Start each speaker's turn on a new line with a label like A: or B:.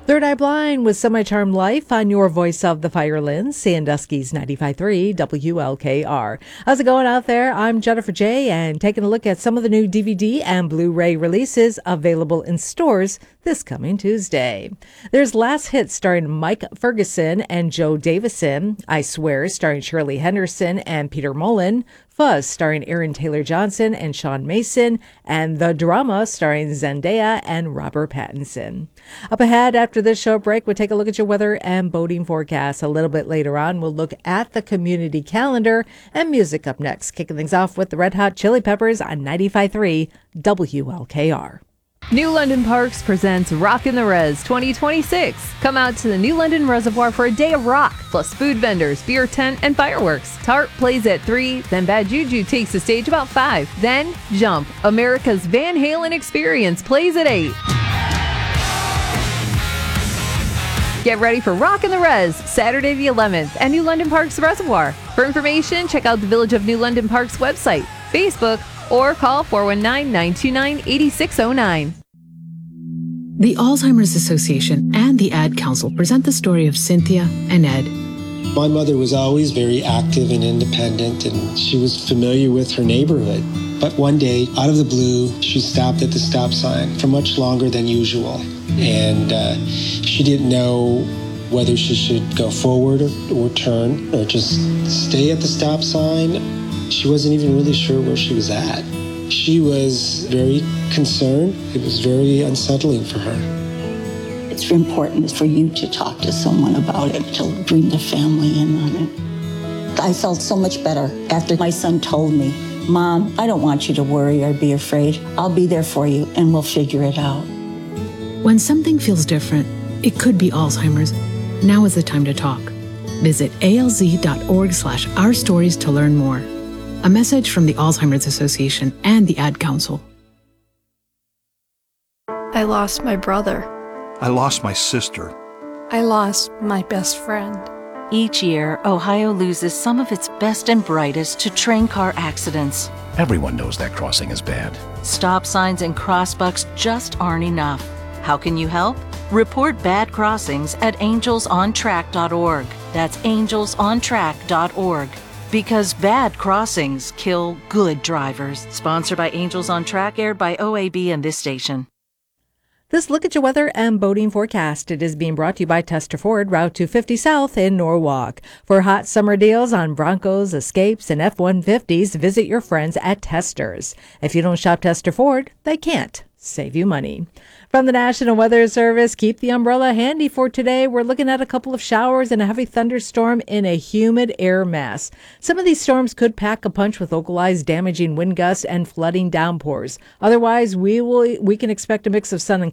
A: Third Eye Blind with Semi-Charmed Life on your voice of the Firelands, Sandusky's 95.3 WLKR. How's it going out there? I'm Jennifer J. and taking a look at some of the new DVD and Blu-ray releases available in stores this coming Tuesday. There's Last Hit starring Mike Ferguson and Joe Davison, I Swear starring Shirley Henderson and Peter Mullen, Fuzz starring Aaron Taylor Johnson and Sean Mason, and The Drama starring Zendaya and Robert Pattinson. Up ahead after this short break, we'll take a look at your weather and boating forecast. A little bit later on, we'll look at the community calendar and music up next. Kicking things off with the Red Hot Chili Peppers on 95.3 WLKR.
B: New London Parks presents Rockin' the Res 2026. Come out to the New London Reservoir for a day of rock, plus food vendors, beer tent, and fireworks. Tart plays at 3, then Bad Juju takes the stage about 5. Then Jump, America's Van Halen experience, plays at 8. Get ready for Rockin' the Res, Saturday the 11th at New London Parks Reservoir. For information, check out the Village of New London Parks website, Facebook, or call 419-929-8609.
C: The Alzheimer's Association and the Ad Council present the story of Cynthia and Ed.
D: My mother was always very active and independent, and she was familiar with her neighborhood. But one day, out of the blue, she stopped at the stop sign for much longer than usual. And she didn't know whether she should go forward or turn or just stay at the stop sign. She wasn't even really sure where she was at. She was very concerned. It was very unsettling for her.
E: It's important for you to talk to someone about it, to bring the family in on it. I felt so much better after my son told me, "Mom, I don't want you to worry or be afraid. I'll be there for you and we'll figure it out."
C: When something feels different, it could be Alzheimer's. Now is the time to talk. Visit alz.org/ourstories to learn more. A message from the Alzheimer's Association and the Ad Council.
F: I lost my brother.
G: I lost my sister.
F: I lost my best friend.
H: Each year, Ohio loses some of its best and brightest to train car accidents.
I: Everyone knows that crossing is bad.
H: Stop signs and crossbucks just aren't enough. How can you help? Report bad crossings at angelsontrack.org. That's angelsontrack.org. Because bad crossings kill good drivers. Sponsored by Angels on Track, aired by OAB and this station.
A: This look at your weather and boating forecast. It is being brought to you by Tester Ford, Route 250 South in Norwalk. For hot summer deals on Broncos, Escapes, and F-150s, visit your friends at Testers. If you don't shop Tester Ford, they can't save you money. From the National Weather Service, keep the umbrella handy for today. We're looking at a couple of showers and a heavy thunderstorm in a humid air mass. Some of these storms could pack a punch with localized damaging wind gusts and flooding downpours. Otherwise, we can expect a mix of sun and